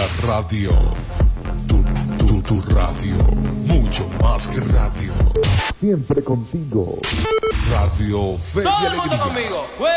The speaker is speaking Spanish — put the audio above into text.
radio. Tu radio. Mucho más que radio. Siempre contigo. Radio Fe y Alegría. Conmigo.